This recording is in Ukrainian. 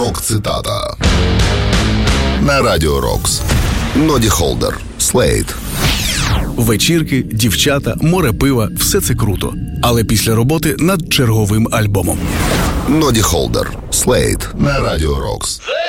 Рок-цитата на Радіо Рокс. Ноді Холдер, Слейд. Вечірки, дівчата, море пива – все це круто. Але після роботи над черговим альбомом. Ноді Холдер, Слейд на Радіо Рокс.